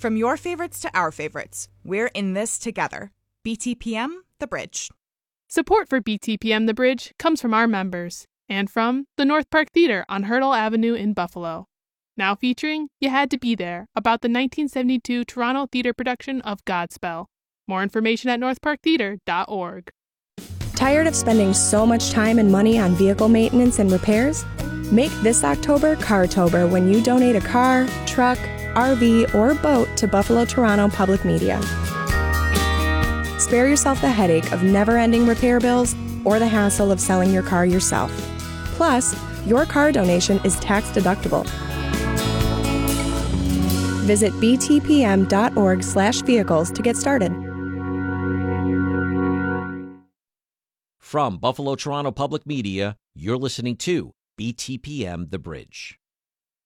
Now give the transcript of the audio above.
From your favorites to our favorites, we're in this together. BTPM, The Bridge. Support for BTPM The Bridge comes from our members and from the North Park Theater on Hurdle Avenue in Buffalo. Now featuring You Had to Be There, about the 1972 Toronto theater production of Godspell. More information at northparktheater.org. Tired of spending so much time and money on vehicle maintenance and repairs? Make this October Cartober when you donate a car, truck, RV, or boat to Buffalo Toronto Public Media. Spare yourself the headache of never-ending repair bills or the hassle of selling your car yourself. Plus, your car donation is tax deductible. Visit btpm.org/vehicles to get started. From Buffalo Toronto Public Media, you're listening to BTPM The Bridge.